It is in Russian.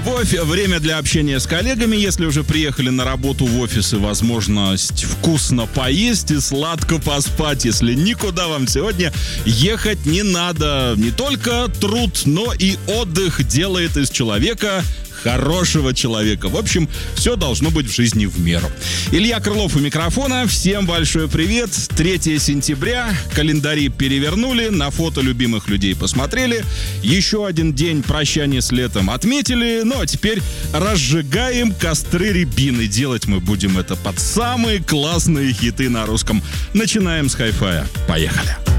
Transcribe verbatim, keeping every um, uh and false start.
Кофе, время для общения с коллегами. Если уже приехали на работу в офис, и возможность вкусно поесть и сладко поспать, если никуда вам сегодня ехать не надо. Не только труд, но и отдых делает из человека хорошего человека. В общем, все должно быть в жизни в меру. Илья Крылов у микрофона. Всем большой привет. третьего сентября. Календари перевернули, на фото любимых людей посмотрели. Еще один день прощания с летом отметили. Ну, а теперь разжигаем костры рябины. Делать мы будем это под самые классные хиты на русском. Начинаем с хай-фая. Поехали.